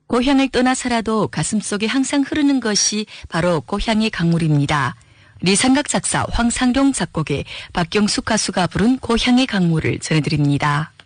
고향을 떠나 살아도 가슴속에 항상 흐르는 것이 바로 고향의 강물입니다. 리상각 작사, 황상룡 작곡의 박경숙 가수가 부른 고향의 강물을 전해드립니다.